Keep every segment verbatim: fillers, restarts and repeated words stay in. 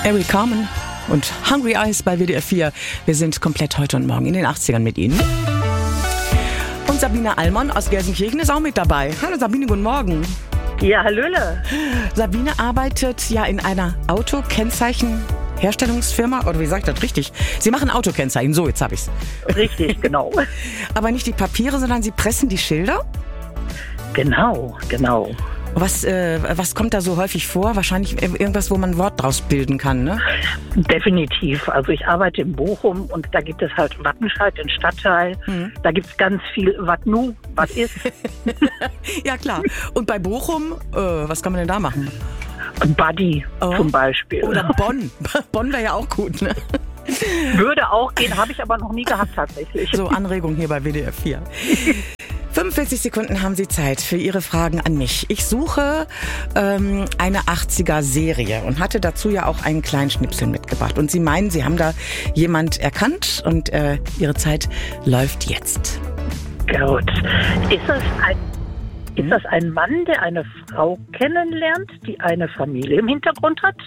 Eric Carmen und Hungry Eyes bei W D R vier. Wir sind komplett heute und morgen in den achtzigern mit Ihnen. Und Sabine Allmann aus Gelsenkirchen ist auch mit dabei. Hallo Sabine, guten Morgen. Ja, hallöle. Sabine arbeitet ja in einer Autokennzeichenherstellungsfirma, oder wie sage ich das richtig? Sie machen Autokennzeichen, so jetzt habe ich's. Richtig, genau. Aber nicht die Papiere, sondern Sie pressen die Schilder? Genau, genau. Was, äh, was kommt da so häufig vor? Wahrscheinlich irgendwas, wo man ein Wort draus bilden kann, ne? Definitiv. Also ich arbeite in Bochum und da gibt es halt Wattenscheid, den Stadtteil. Mhm. Da gibt es ganz viel Wat nu, was ist. Ja klar. Und bei Bochum, äh, was kann man denn da machen? Buddy oh. zum Beispiel. Oder Bonn. Bonn wäre ja auch gut, ne? Würde auch gehen, habe ich aber noch nie gehabt tatsächlich. So, Anregung hier bei W D R vier. fünfundvierzig Sekunden haben Sie Zeit für Ihre Fragen an mich. Ich suche ähm, eine achtziger-Serie und hatte dazu ja auch einen kleinen Schnipsel mitgebracht. Und Sie meinen, Sie haben da jemand erkannt und äh, Ihre Zeit läuft jetzt. Gut. Ist das ein, ist das ein Mann, der eine Frau kennenlernt, die eine Familie im Hintergrund hat?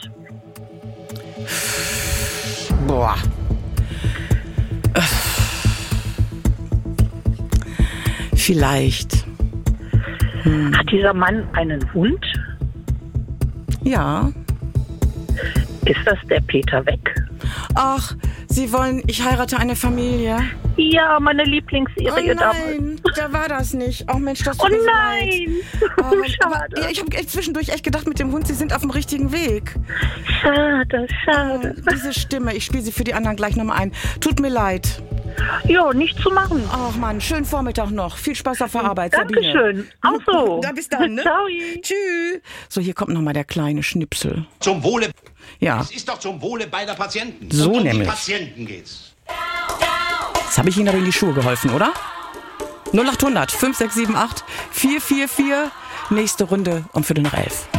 Boah. Vielleicht. Hm. Hat dieser Mann einen Hund? Ja. Ist das der Peter Weck? Ach, Sie wollen, ich heirate eine Familie. Ja, meine Lieblingsserie oh nein, da war das nicht. Oh Mensch, das tut mir so nein. leid. Oh, schade. Aber, ich habe zwischendurch echt gedacht, mit dem Hund, Sie sind auf dem richtigen Weg. Schade, schade. Oh, diese Stimme, ich spiele sie für die anderen gleich nochmal ein. Tut mir leid. Ja, nichts zu machen. Ach Mann, schönen Vormittag noch. Viel Spaß auf der Arbeit, Dankeschön. Sabine. Auch so. Da bis dann, ne? Ciao. Tschüss. So, hier kommt nochmal der kleine Schnipsel. Zum Wohle. Ja. Es ist doch zum Wohle beider Patienten. So Und um nämlich. die Patienten geht's. Jetzt habe ich Ihnen aber in die Schuhe geholfen, oder? null acht hundert fünf sechs sieben acht vier vier vier. Nächste Runde um Viertel nach elf.